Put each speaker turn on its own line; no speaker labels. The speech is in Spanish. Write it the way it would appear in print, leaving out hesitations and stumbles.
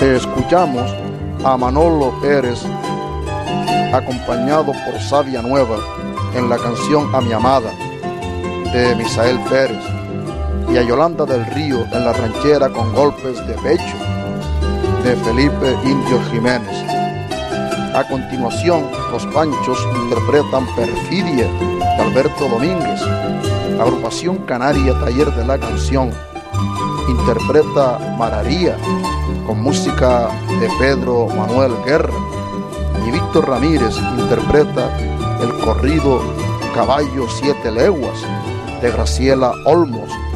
Escuchamos a Manolo Pérez acompañado por Sabia Nueva en la canción A mi amada de Misael Pérez, y a Yolanda del Río en la ranchera Con golpes de pecho de Felipe Indio Jiménez. A continuación, los Panchos interpretan Perfidia de Alberto Domínguez. Agrupación Canaria Taller de la Canción interpreta Mararía con música de Pedro Manuel Guerra, y Víctor Ramírez interpreta el corrido Caballo Siete Leguas de Graciela Olmos.